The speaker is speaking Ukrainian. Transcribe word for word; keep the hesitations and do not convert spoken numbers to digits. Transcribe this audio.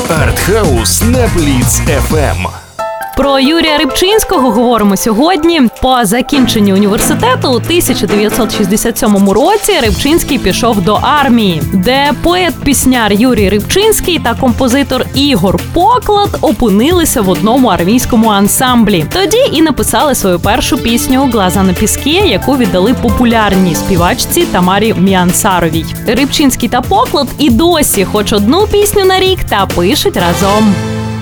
Артхаус на Бліц еф ем. Про Юрія Рибчинського говоримо сьогодні. По закінченню університету у тисяча дев'ятсот шістдесят сьомому році Рибчинський пішов до армії, де поет-пісняр Юрій Рибчинський та композитор Ігор Поклад опинилися в одному армійському ансамблі. Тоді і написали свою першу пісню «Глаза на піске», яку віддали популярній співачці Тамарі Міансаровій. Рибчинський та Поклад і досі хоч одну пісню на рік та пишуть разом.